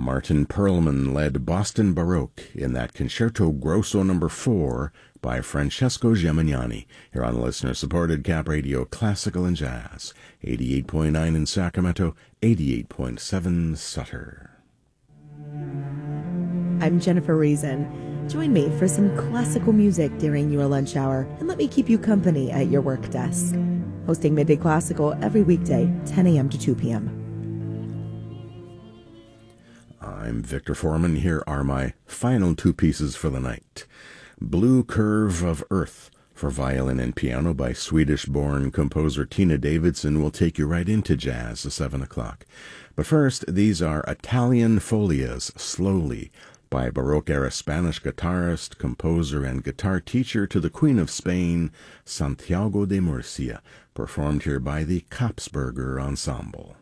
Martin Perlman led Boston Baroque in that Concerto Grosso No. 4 by Francesco Gemignani, here on listener-supported Cap Radio Classical and Jazz, 88.9 in Sacramento, 88.7 Sutter. I'm Jennifer Reason. Join me for some classical music during your lunch hour, and let me keep you company at your work desk. Hosting Midday Classical every weekday, 10 a.m. to 2 p.m. I'm Victor Foreman. Here are my final two pieces for the night. Blue Curve of Earth for violin and piano by Swedish-born composer Tina Davidson will take you right into jazz at 7 o'clock. But first, these are Italian Folias, Slowly, by Baroque-era Spanish guitarist, composer, and guitar teacher to the Queen of Spain, Santiago de Murcia, performed here by the Kapsberger Ensemble.